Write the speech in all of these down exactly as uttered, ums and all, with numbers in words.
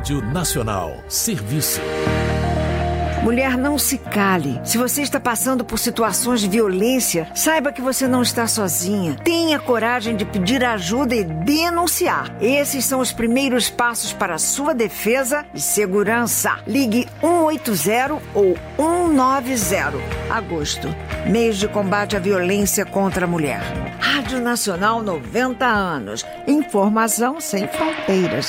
Rádio Nacional. Serviço. Mulher, não se cale. Se você está passando por situações de violência, saiba que você não está sozinha. Tenha coragem de pedir ajuda e denunciar. Esses são os primeiros passos para a sua defesa e segurança. Ligue um oito zero ou um nove zero. Agosto, mês de combate à violência contra a mulher. Rádio Nacional, noventa anos. Informação sem fronteiras.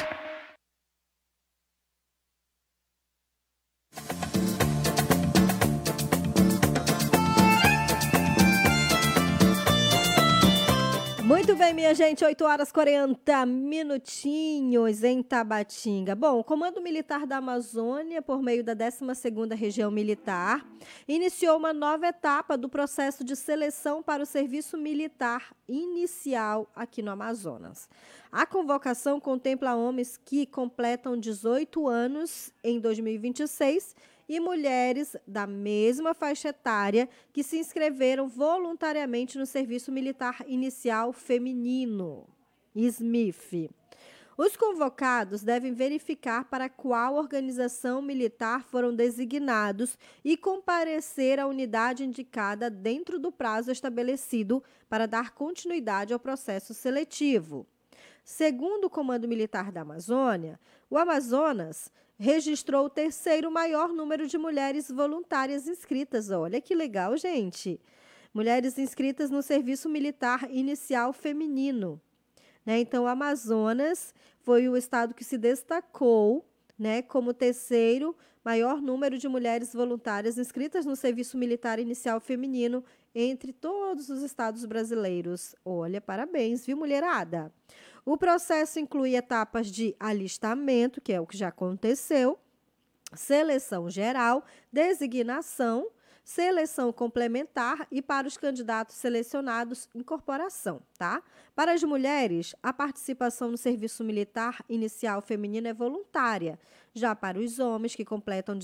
Muito bem, minha gente, oito horas e quarenta minutinhos em Tabatinga. Bom, o Comando Militar da Amazônia, por meio da décima segunda Região Militar, iniciou uma nova etapa do processo de seleção para o serviço militar inicial aqui no Amazonas. A convocação contempla homens que completam dezoito anos em dois mil e vinte e seis e mulheres da mesma faixa etária que se inscreveram voluntariamente no Serviço Militar Inicial Feminino, S M I F. Os convocados devem verificar para qual organização militar foram designados e comparecer à unidade indicada dentro do prazo estabelecido para dar continuidade ao processo seletivo. Segundo o Comando Militar da Amazônia, o Amazonas registrou o terceiro maior número de mulheres voluntárias inscritas. Olha que legal, gente. Mulheres inscritas no Serviço Militar Inicial Feminino. Né? Então, o Amazonas foi o estado que se destacou, né, como terceiro maior número de mulheres voluntárias inscritas no Serviço Militar Inicial Feminino entre todos os estados brasileiros. Olha, parabéns, viu, mulherada? O processo inclui etapas de alistamento, que é o que já aconteceu, seleção geral, designação, seleção complementar e, para os candidatos selecionados, incorporação, tá? Para as mulheres, a participação no serviço militar inicial feminino é voluntária. Já para os homens que completam